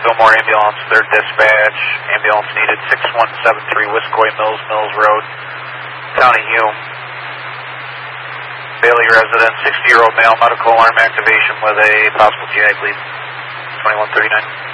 Fillmore Ambulance, 3rd Dispatch. Ambulance needed 6173 Wiscoy Mills, Mills Road, County Hume. Bailey resident, 60-year-old male, medical alarm activation with a possible GI bleed. 2139.